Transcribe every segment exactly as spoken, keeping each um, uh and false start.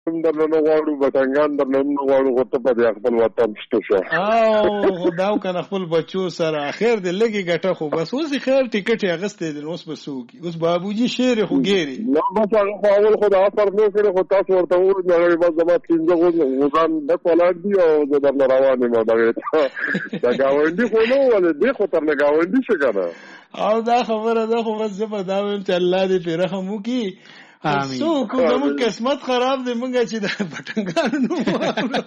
درنه نه غواړو بټنګان درنه نه غواړو خو ته په دې خپل وطن شته شو او خداو کنه خپل بچو سره خیر دې لګي ګټه خو بس اوس خیر ټیکټ یې اغستې دي اوس بسوږي اوس بابوجي شعر خو ګيري نو بس هغه اول خدا پر نو کړو خو تاسو ورته وایي نه بس زما پینځه غوځان د پلاټ دی او د در روانې ما دا دا گاونډي خو نو ولې دې خو تر نه گاونډي څه کنه او دا خبره ده خو بس زما دا ویم چې الله دې په رحم وکي امين سو کو زموږ قسمت خراب دی مونږ چې د پټنګانو نو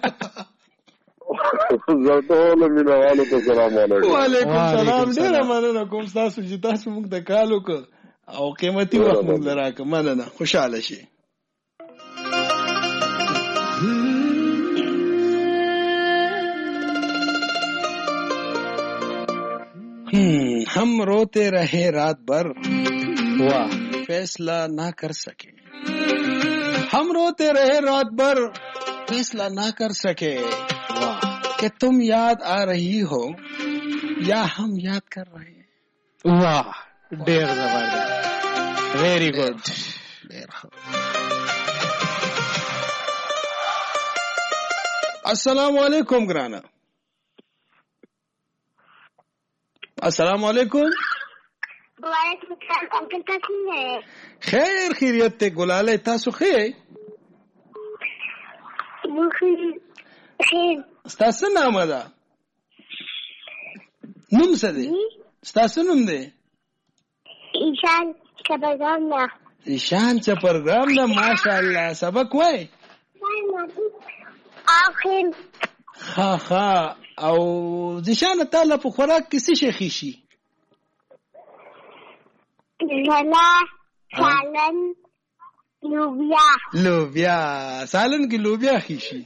زړه مینوالو ته سلام علیکم وعلیکم السلام ډیر مننه کوم تاسو چې تاسو موږ د کالو کو او قیمتي وخت موږ لراکه مننه خوشاله شي ہم روتے رہے رات بھر واہ فیصلہ نہ کر سکے ہم روتے رہے رات بھر فیصلہ نہ کر سکے واہ کہ تم یاد آ رہی ہو یا ہم یاد کر رہے ہیں واہ ډیر زبردست ویری گڈ السلام علیکم گرانا السلام علیکم وعلیکم السلام انکل تاسو نه خیر خیریت ته ګلاله تاسو خیر مو خیر تاسو نامه ده نوم څه دی تاسو نوم دی ایشان چپرګرام نه ایشان چپرګرام نه ماشاءالله سبق وای اخر ها ها او ځشان تعالی په خوراک کې څه شي خيشي زلا سالن لوبیا لوبیا سالن کې لوبیا خيشي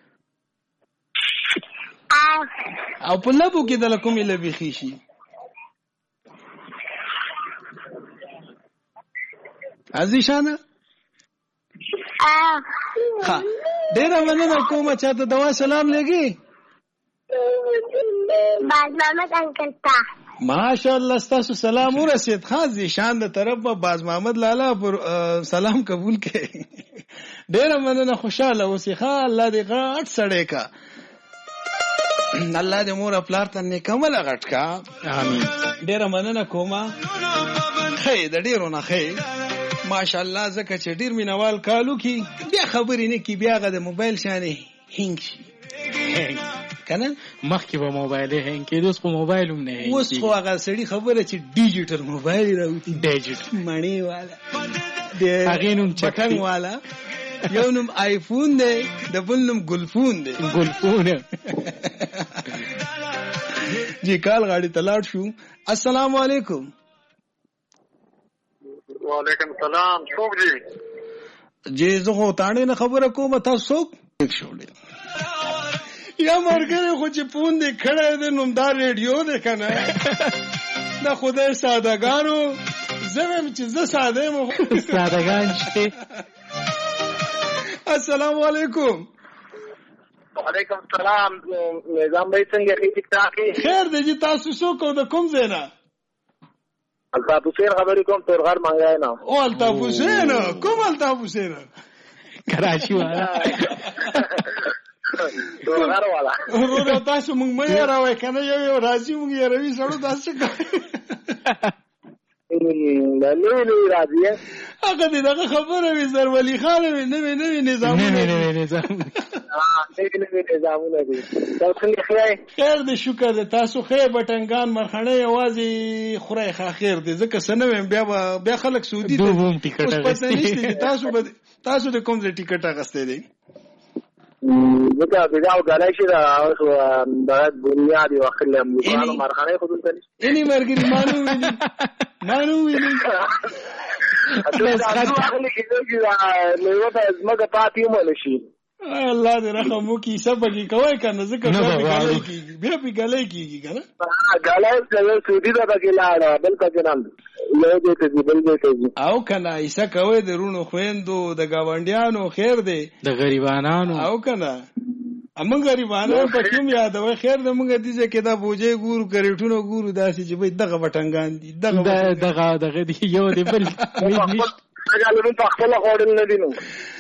او په لبو کې د لکومې لبي خيشي ازیشانه ها ډیر مننه کومه چې ته دوا سلام لګي باز محمد انکل تا ماشاءالله تاسو سلام ورسید خاص ځشان د طرف باز محمد لالا پر سلام قبول کړي ډیر مننه خوشاله اوسې ښه الله دې غاټ سړې کا الله دې مور خپل ته نیکمل غټ کا امين ډیر مننه کومه خې د ډیرو نه خې ماشاءالله زکه چې ډیر مینوال کالو کی بیا خبرې نه کی بیا غد موبایل شانه هینګ شي کنه مخکې به موبایل هینګ کې اوس په موبایل هم نه اوس خو هغه سړی خبره چې ډیجیټل موبایل راوتی ډیجیټل مانی والا د هغه نوم چټنګ والا یو نوم آیفون دی د بل نوم ګلفون دی ګلفون جی کال غاړي تلاړ شو السلام علیکم وعلیکم السلام څوک دی جی زه خو تانه نه خبره کوم تاسو څوک شولې یا مرګره خو چې پون دې کړه دې نوم دا ریډیو دې کنه دا خدای سادهګانو زمم چې زه ساده مو سادهګان شته السلام علیکم وعلیکم السلام نظام بھائی څنګه ټیک ټاک خیر دې چې تاسو څوک د کوم ځای نه الطاف حسین خبرې کوم تورغر منګای نه او الطاف حسین کوم الطاف حسین کراچی والا تورغر والا ورو تاسو موږ مې راوي کنه یو یو راځي موږ یې راوي سړو تاسو کوي نه نه نه راځي هغه دې دغه خبره وي زر ولی خان وي نه نه نظام نه نه نظام ها نه نه نظامونه دي تاسو څنګه خیر خیر دې شکر دې تاسو خیر بټنګان مرخنه یوازې خوري خیر دې ځکه سنوي بیا بیا خلک سعودي ته دوه ټیکټ اغستې تاسو تاسو د کوم ځای ټیکټ اغستې دي زکه بجاو غلای شي دا اوس د بنیادی وخت له مقالو مرخنه خود ته اني مرګري مانو ویني مانو ویني اته دا اخلي کې دا نو ته زمګه پاتې مول شي الله دې رحم وکي سبګي کوي کنه ځکه بیا پیګلای کیږي بیا پیګلای کیږي کنه غلای څه سودی دا بګلاړه بل کجنان یو دې ته بل دې ته او کنه ایسه کوي د رونو خويندو د گاونډیانو خیر دی د غریبانو او کنه امون غریبانو په کوم یادوي خیر د موږ دې چې دا بوجي ګورو کریټونو ګورو داسې چې به دغه وټنګان دي دغه دغه دغه دی یو دی بل هغه له په خپل خوړل نه دي نو